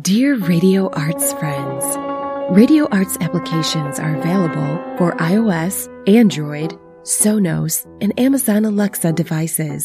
Dear Radio Arts friends, Radio Arts applications are available for iOS, Android, Sonos, and Amazon Alexa devices.